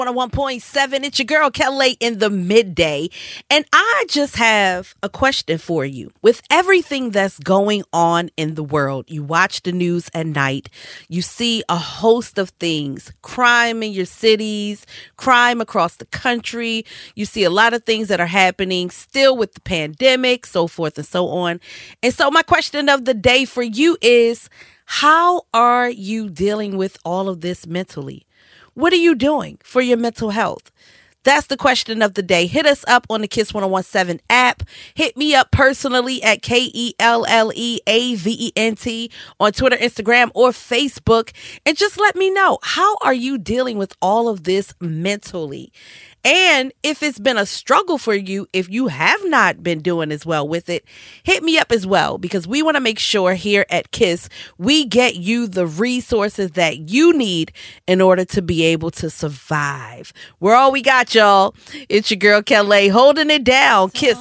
101.7. It's your girl Kelly in the midday. And I just have a question for you. With everything that's going on in the world, you watch the news at night, you see a host of things, crime in your cities, crime across the country. You see a lot of things that are happening still with the pandemic, so forth and so on. And so my question of the day for you is, how are you dealing with all of this mentally? What are you doing for your mental health? That's the question of the day. Hit us up on the Kiss 1017 app. Hit me up personally at KELLEAVENT on Twitter, Instagram, or Facebook. And just let me know, how are you dealing with all of this mentally? And if it's been a struggle for you, if you have not been doing as well with it, hit me up as well, because we want to make sure here at KISS, we get you the resources that you need in order to be able to survive. We're all we got, y'all. It's your girl Kelly holding it down. KISS